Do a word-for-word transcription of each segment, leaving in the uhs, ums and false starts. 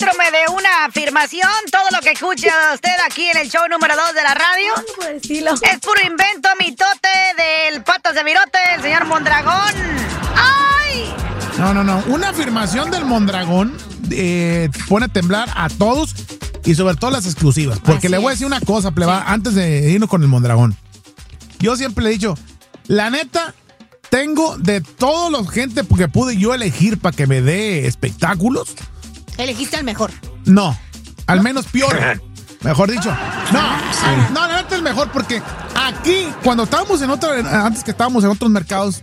ilústrame de una afirmación. Todo lo que escucha usted aquí en el show número dos de la radio es puro invento, mitote del patas de virote, el señor Mondragón. ¡Ay! No, no, no. Una afirmación del Mondragón eh, pone a temblar a todos y sobre todo las exclusivas. Porque Así le voy a decir una cosa, pleba, sí. antes de irnos con el Mondragón. Yo siempre le he dicho, la neta, tengo de toda la gente que pude yo elegir para que me dé espectáculos. Elegiste al mejor. No, al menos peor. Mejor dicho. No, sí. no, la neta es el mejor porque aquí, cuando estábamos en otro, antes que estábamos en otros mercados,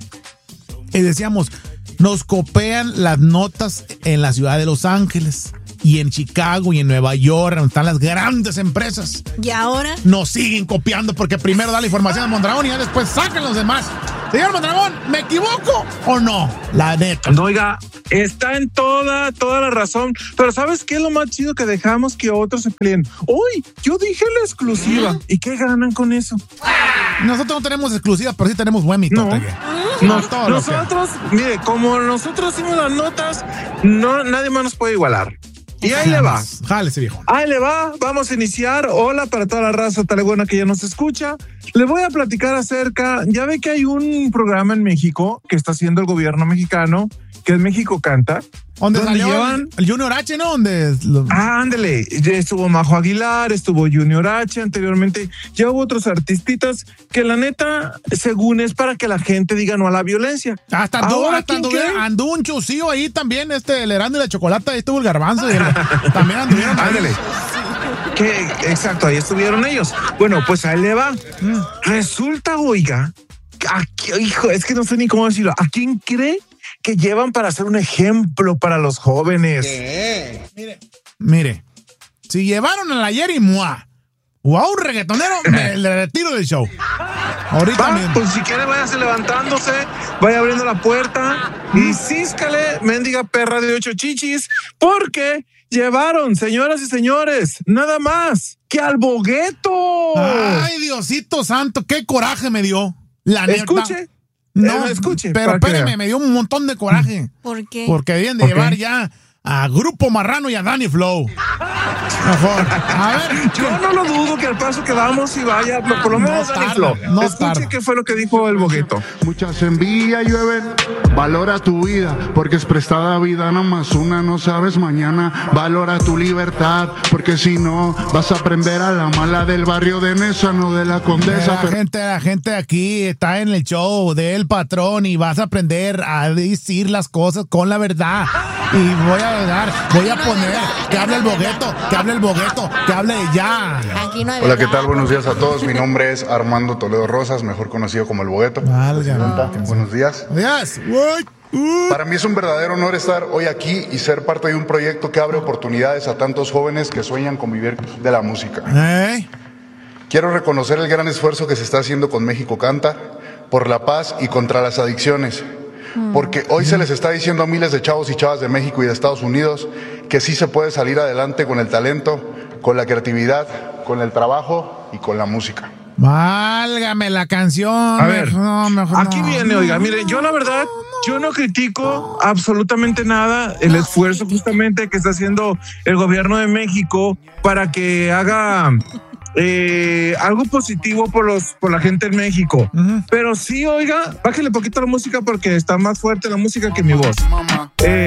y decíamos, nos copian las notas en la ciudad de Los Ángeles y en Chicago y en Nueva York, donde están las grandes empresas. ¿Y ahora? Nos siguen copiando porque primero da la información al Mondragón y ya después sacan los demás. Señor Mondragón, ¿me equivoco o no? La neta. No, oiga, está en toda, toda la razón. Pero ¿sabes qué es lo más chido? Que dejamos que otros se peleen. Uy, yo dije la exclusiva. ¿Mm? ¿Y qué ganan con eso? Nosotros no tenemos exclusiva, pero sí tenemos buen mitote. No, no nosotros, que... mire, como nosotros hicimos las notas, no, nadie más nos puede igualar. Y ahí le va. Jale ese viejo. Ahí le va. Vamos a iniciar. Hola para toda la raza talegüena que ya nos escucha. Le voy a platicar acerca. Ya ve que hay un programa en México que está haciendo el gobierno mexicano, que es México Canta. ¿Dónde salió llevan? El Junior H, ¿no? ¿Dónde? Lo... Ah, ándele. Ya estuvo Majo Aguilar, estuvo Junior H anteriormente. Ya hubo otros artistitas que la neta, según es para que la gente diga no a la violencia. Hasta anduvo, hasta anduvo, anduvo un chusío ahí también, este, el Herando y la Chocolata, ahí estuvo el Garbanzo. Y el, también anduvieron. Ándele. Que, exacto, ahí estuvieron ellos. Bueno, pues ahí le va. Mm. Resulta, oiga, aquí, hijo, es que no sé ni cómo decirlo. ¿A quién cree que llevan para ser un ejemplo para los jóvenes? ¿Qué? Mire, mire, si llevaron a la Yeri Mua o a un reggaetonero, me le retiro del show. Ahorita Va, mismo. Pues si quiere, váyase levantándose, vaya abriendo la puerta y císcale, mendiga perra de ocho chichis, porque llevaron, señoras y señores, nada más que al Bogueto. Ay, Diosito santo, qué coraje me dio. La neta. Escuche. No, eh, escuche. Pero espéreme, me dio un montón de coraje. ¿Por qué? Porque deben de llevar ya a Grupo Marrano y a Danny Flow. Mejor. A ver. Yo no lo dudo que al paso que vamos y vaya, pero por lo menos no Danny tarda, Flow. No Escuche tarda. qué fue lo que dijo el Bogueto. Muchas envidias llueven, valora tu vida, porque es prestada vida, no más una, no sabes mañana. Valora tu libertad, porque si no, vas a aprender a la mala del barrio de Nesa, no de la Condesa. La pero... gente, la gente aquí está en el show del patrón y vas a aprender a decir las cosas con la verdad. Y voy a dar, voy a poner que hable el Bogueto, que hable el Bogueto, que hable ya. No Hola, ¿qué tal? Buenos días a todos. Mi nombre es Armando Toledo Rosas, mejor conocido como el Bogueto. Válgame. Buenos días. Días. Para mí es un verdadero honor estar hoy aquí y ser parte de un proyecto que abre oportunidades a tantos jóvenes que sueñan con vivir de la música. ¿Eh? Quiero reconocer el gran esfuerzo que se está haciendo con México Canta por la paz y contra las adicciones. Porque hoy se les está diciendo a miles de chavos y chavas de México y de Estados Unidos que sí se puede salir adelante con el talento, con la creatividad, con el trabajo y con la música. Válgame la canción. A ver, no, mejor aquí no. viene, oiga, mire, yo la verdad, yo no critico absolutamente nada el esfuerzo justamente que está haciendo el gobierno de México para que haga eh, algo positivo por los por la gente en México. Uh-huh. Pero sí, oiga, bájale poquito la música porque está más fuerte la música que mi voz. Eh,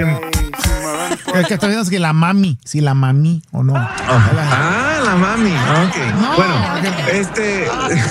El que está viendo es que la mami, si la mami o no. Ah, la mami. Ok. No, bueno, okay. este.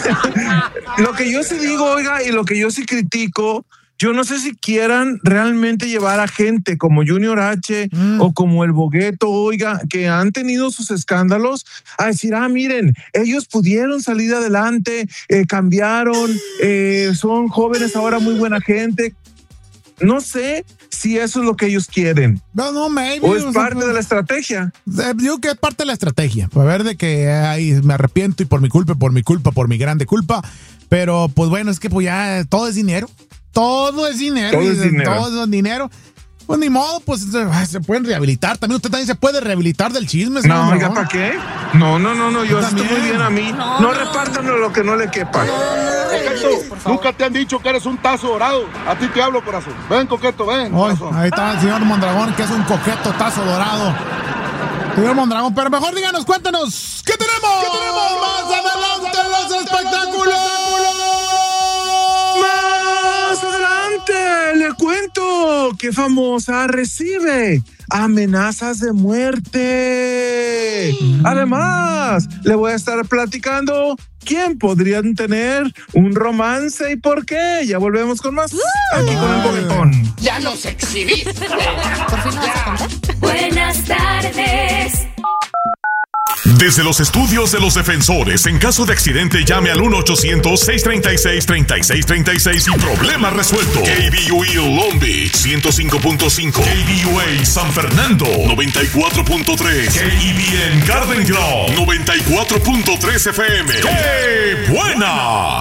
Lo que yo sí digo, oiga, y lo que yo sí critico, yo no sé si quieran realmente llevar a gente como Junior H mm. o como el Bogueto, oiga, que han tenido sus escándalos, a decir, ah, miren, ellos pudieron salir adelante, eh, cambiaron, eh, son jóvenes ahora, muy buena gente. No sé si eso es lo que ellos quieren. No, no, maybe. O es parte de la estrategia. Digo que es parte de la estrategia. Para ver de que ay, me arrepiento y por mi culpa, por mi culpa, por mi grande culpa. Pero pues bueno, es que pues ya todo es dinero. Todo es dinero. Todo es dinero. Todo es dinero. Pues ni modo, pues se, se pueden rehabilitar. También usted también se puede rehabilitar del chisme. No, oiga, ¿para qué? No, no, no, no, yo estoy muy bien a mí. No, no no. repártanlo lo que no le quepa. Coqueto, nunca te han dicho que eres un tazo dorado. A ti te hablo, corazón. Ven, Coqueto, ven. Oy, corazón. ahí está el señor Mondragón, que es un coqueto tazo dorado. Señor Mondragón, pero mejor díganos, cuéntanos, ¿qué tenemos? ¿Qué tenemos más adelante en los espectáculos? Más adelante le cuento que famosa recibe amenazas de muerte. Además, le voy a estar platicando quién podrían tener un romance y por qué. Ya volvemos con más aquí con el Boguetón. ¡Ya nos exhibiste! ¿Por fin no vas a contar? Buenas tardes. Desde los estudios de los defensores, en caso de accidente llame al uno ochocientos, seiscientos treinta y seis, treinta y seis treinta y seis y problema resuelto. K B U A Long Beach ciento cinco punto cinco, K B U A San Fernando noventa y cuatro punto tres, K E B N Garden Grove noventa y cuatro punto tres F M. ¡Qué buena!